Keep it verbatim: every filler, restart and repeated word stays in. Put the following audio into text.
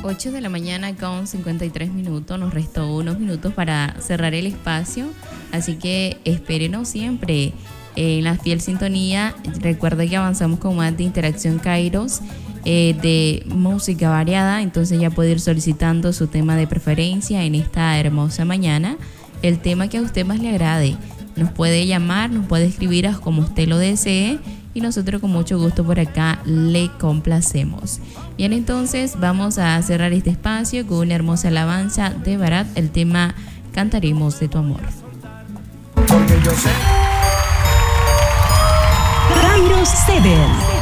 ocho de la mañana con cincuenta y tres minutos. Nos restó unos minutos para cerrar el espacio. Así que espérenos siempre en la fiel sintonía. Recuerda que avanzamos con más de Interacción Kairos, eh, de música variada. Entonces ya puede ir solicitando su tema de preferencia en esta hermosa mañana. El tema que a usted más le agrade. Nos puede llamar, nos puede escribir a como usted lo desee. Y nosotros con mucho gusto por acá le complacemos. Bien, entonces vamos a cerrar este espacio con una hermosa alabanza de Barat, el tema Cantaremos de tu amor. Porque yo sé. Kairos siete.